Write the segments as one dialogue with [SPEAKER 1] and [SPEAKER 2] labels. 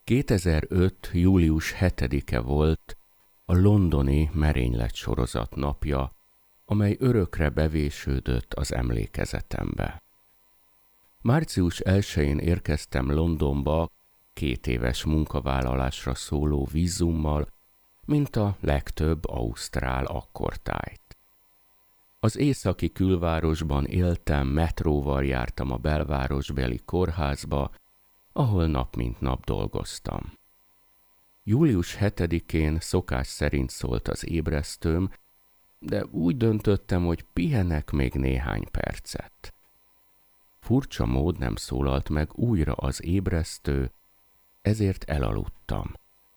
[SPEAKER 1] 2005. július 7-e volt a londoni merényletsorozat napja, amely örökre bevésődött az emlékezetembe. Március 1-én érkeztem Londonba 2 éves munkavállalásra szóló vízummal, mint a legtöbb ausztrál akkortájt. Az északi külvárosban éltem, metróval jártam a belvárosbeli kórházba, ahol nap mint nap dolgoztam. Július 7-én szokás szerint szólt az ébresztőm, de úgy döntöttem, hogy pihenek még néhány percet. Furcsa mód nem szólalt meg újra az ébresztő, ezért elaludtam.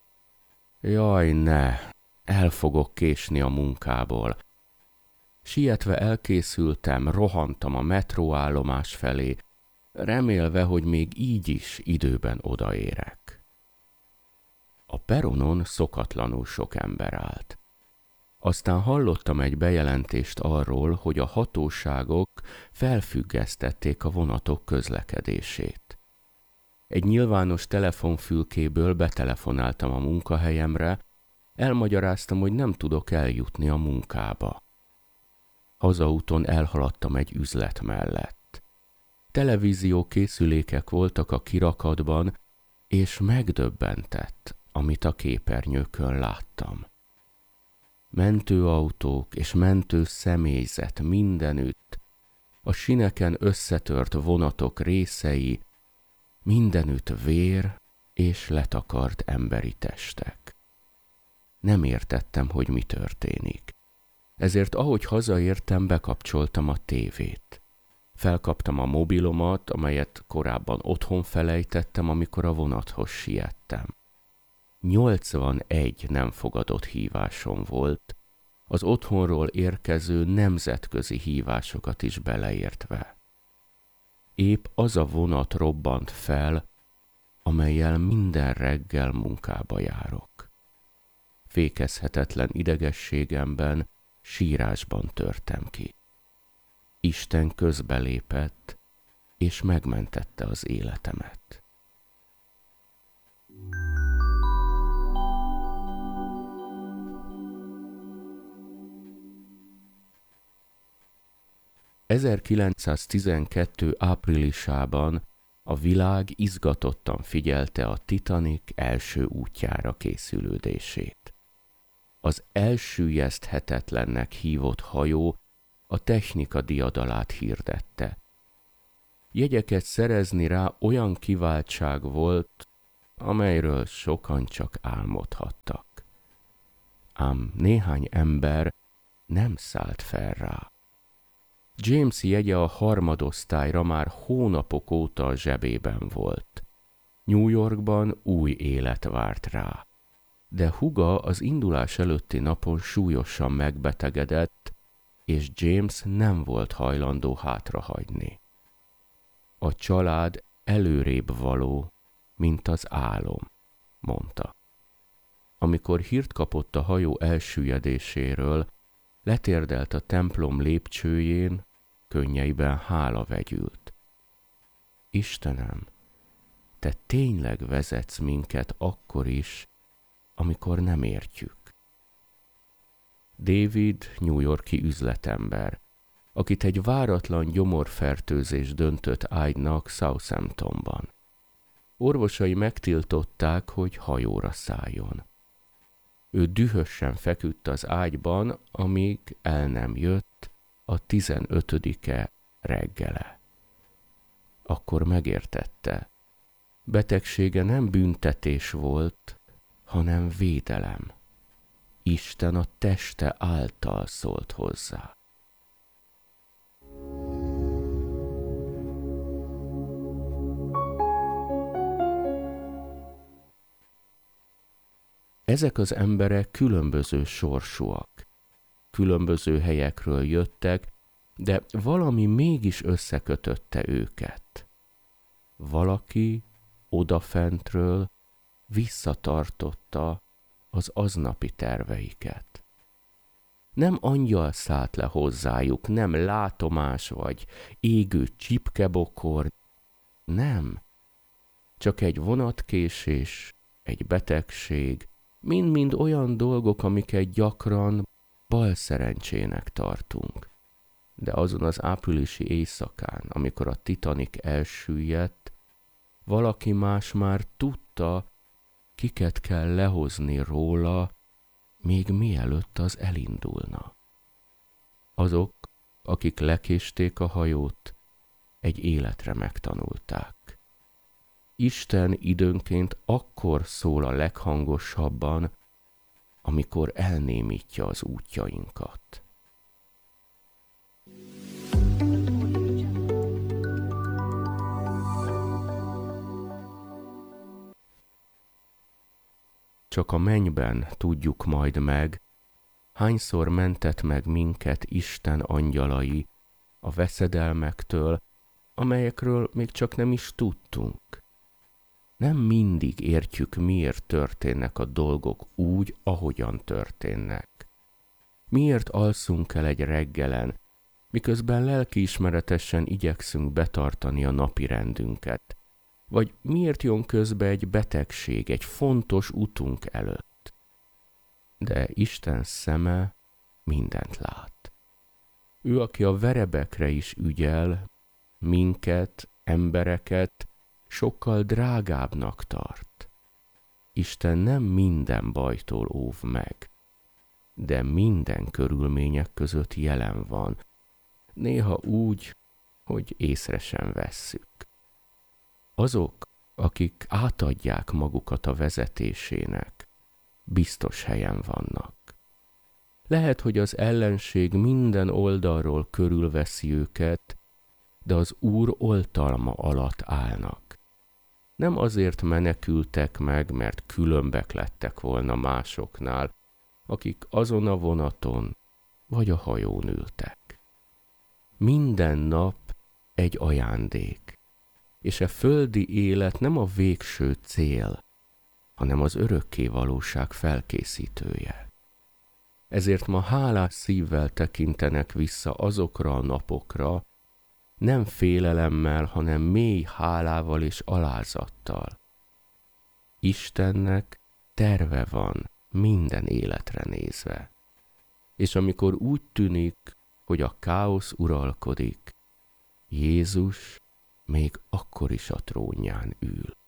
[SPEAKER 1] Jaj, ne! El fogok késni a munkából. Sietve elkészültem, rohantam a metróállomás felé, remélve, hogy még így is időben odaérek. A peronon szokatlanul sok ember állt. Aztán hallottam egy bejelentést arról, hogy a hatóságok felfüggesztették a vonatok közlekedését. Egy nyilvános telefonfülkéből betelefonáltam a munkahelyemre, elmagyaráztam, hogy nem tudok eljutni a munkába. Hazaúton elhaladtam egy üzlet mellett. Televízió készülékek voltak a kirakatban, és megdöbbentett, amit a képernyőkön láttam. Mentőautók és mentő személyzet mindenütt, a sineken összetört vonatok részei, mindenütt vér és letakart emberi testek. Nem értettem, hogy mi történik. Ezért ahogy hazaértem, bekapcsoltam a tévét. Felkaptam a mobilomat, amelyet korábban otthon felejtettem, amikor a vonathoz siettem. 81 nem fogadott hívásom volt, az otthonról érkező nemzetközi hívásokat is beleértve. Épp az a vonat robbant fel, amellyel minden reggel munkába járok. Fékezhetetlen idegességemben sírásban törtem ki. Isten közbelépett, és megmentette az életemet. ...1912. áprilisában a világ izgatottan figyelte a Titanic első útjára készülődését. Az elsüllyeszthetetlennek hívott hajó a technika diadalát hirdette. Jegyeket szerezni rá olyan kiváltság volt, amelyről sokan csak álmodhattak. Ám néhány ember nem szállt fel rá. James jegye a harmadosztályra már hónapok óta a zsebében volt. New Yorkban új élet várt rá. De húga az indulás előtti napon súlyosan megbetegedett, és James nem volt hajlandó hátrahagyni. A család előrébb való, mint az álom, mondta. Amikor hírt kapott a hajó elsüllyedéséről, letérdelt a templom lépcsőjén, könnyeiben hála vegyült. Istenem, te tényleg vezetsz minket akkor is, amikor nem értjük. David New York-i üzletember, akit egy váratlan gyomorfertőzés döntött ágynak Southamptonban. Orvosai megtiltották, hogy hajóra szálljon. Ő dühösen feküdt az ágyban, amíg el nem jött a 15-e reggele. Akkor megértette. Betegsége nem büntetés volt, hanem védelem. Isten a teste által szólt hozzá. Ezek az emberek különböző sorsúak. Különböző helyekről jöttek, de valami mégis összekötötte őket. Valaki odafentről visszatartotta az aznapi terveiket. Nem angyal szállt le hozzájuk, nem látomás vagy égő csipkebokor, nem, csak egy vonatkésés egy betegség, mind-mind olyan dolgok, amiket gyakran balszerencsének tartunk. De azon az áprilisi éjszakán, amikor a Titanic elsüllyedt, valaki más már tudta, kiket kell lehozni róla, még mielőtt az elindulna. Azok, akik lekésték a hajót, egy életre megtanulták. Isten időnként akkor szól a leghangosabban, amikor elnémítja az útjainkat. Csak a mennyben tudjuk majd meg, hányszor mentett meg minket Isten angyalai a veszedelmektől, amelyekről még csak nem is tudtunk. Nem mindig értjük, miért történnek a dolgok úgy, ahogyan történnek. Miért alszunk el egy reggelen, miközben lelkiismeretesen igyekszünk betartani a napirendünket? Vagy miért jön közbe egy betegség egy fontos utunk előtt? De Isten szeme mindent lát. Ő, aki a verebekre is ügyel, minket, embereket sokkal drágábbnak tart. Isten nem minden bajtól óv meg, de minden körülmények között jelen van, néha úgy, hogy észre sem vesszük. Azok, akik átadják magukat a vezetésének, biztos helyen vannak. Lehet, hogy az ellenség minden oldalról körülveszi őket, de az Úr oltalma alatt állnak. Nem azért menekültek meg, mert különbek lettek volna másoknál, akik azon a vonaton vagy a hajón ültek. Minden nap egy ajándék, és a földi élet nem a végső cél, hanem az örökké valóság felkészítője. Ezért ma hálás szívvel tekintenek vissza azokra a napokra, nem félelemmel, hanem mély hálával és alázattal. Istennek terve van minden életre nézve. És amikor úgy tűnik, hogy a káosz uralkodik, Jézus még akkor is a trónján ül.